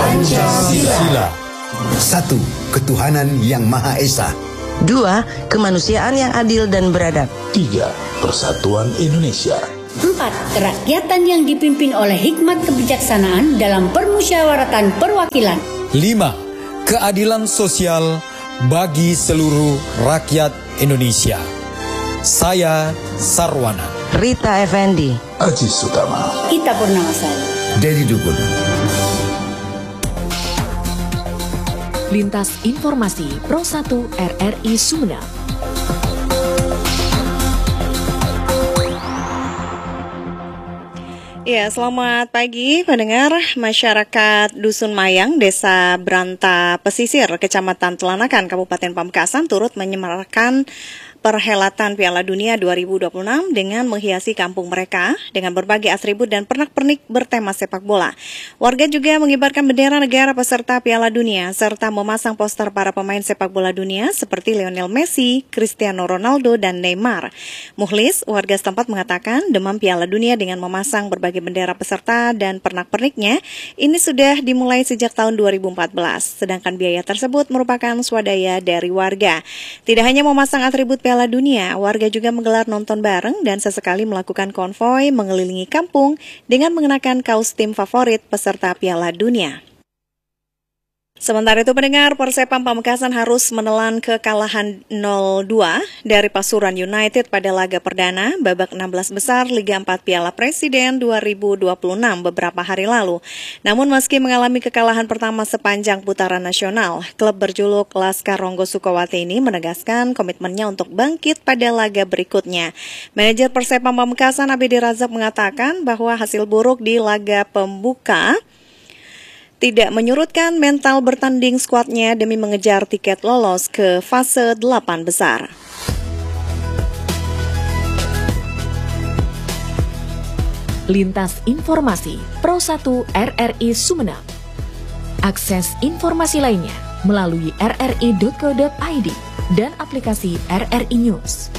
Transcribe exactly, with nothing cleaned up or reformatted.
Pancasila. Satu, ketuhanan yang Maha Esa. Dua, kemanusiaan yang adil dan beradab. Tiga, persatuan Indonesia. Empat, kerakyatan yang dipimpin oleh hikmat kebijaksanaan dalam permusyawaratan perwakilan. Lima, keadilan sosial bagi seluruh rakyat Indonesia. Saya Sarwana. Rita Effendi. Aziz Sutama. Ita Purnamasari. Dedi Dukun. Lintas Informasi Pro satu R R I Sumeneb. Ya, selamat pagi pendengar. Masyarakat Dusun Mayang, Desa Branta Pesisir, Kecamatan Telanakan, Kabupaten Pamekasan turut menyemarakan perhelatan Piala Dunia dua ribu dua puluh enam dengan menghiasi kampung mereka dengan berbagai atribut dan pernak-pernik bertema sepak bola. Warga juga mengibarkan bendera negara peserta Piala Dunia serta memasang poster para pemain sepak bola dunia seperti Lionel Messi, Cristiano Ronaldo, dan Neymar. Muhlis, warga setempat mengatakan demam Piala Dunia dengan memasang berbagai bendera peserta dan pernak-perniknya ini sudah dimulai sejak tahun dua ribu empat belas, sedangkan biaya tersebut merupakan swadaya dari warga. Tidak hanya memasang atribut Piala Dunia, warga juga menggelar nonton bareng dan sesekali melakukan konvoi mengelilingi kampung dengan mengenakan kaos tim favorit peserta Piala Dunia. Sementara itu pendengar, Persepam Pamekasan harus menelan kekalahan nol dua dari Pasuruan United pada laga perdana babak enam belas besar Liga empat Piala Presiden dua ribu dua puluh enam beberapa hari lalu. Namun meski mengalami kekalahan pertama sepanjang putaran nasional, klub berjuluk Laskar Ronggo Sukawati ini menegaskan komitmennya untuk bangkit pada laga berikutnya. Manajer Persepam Pamekasan Abedi Razak mengatakan bahwa hasil buruk di laga pembuka tidak menyurutkan mental bertanding skuadnya demi mengejar tiket lolos ke fase delapan besar. Lintas Informasi Pro satu R R I Sumeneb. Akses informasi lainnya melalui r r i dot co dot i d dan aplikasi R R I News.